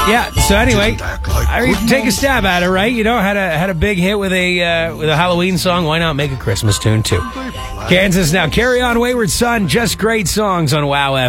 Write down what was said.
Yeah, so anyway, take a stab at it, right? You know, had a big hit with a Halloween song. Why not make a Christmas tune, too? Kansas now. Carry On, Wayward Son. Just great songs on WOW FM.